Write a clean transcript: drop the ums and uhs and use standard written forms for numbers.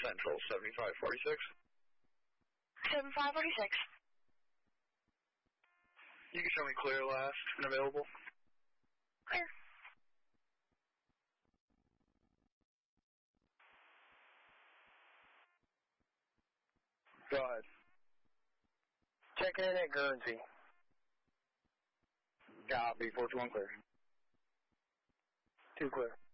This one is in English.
Central, 7546. 7546. You can show me clear last and available. Clear. Go ahead. Checking in at Guernsey. Copy, 421 clear. 2 clear.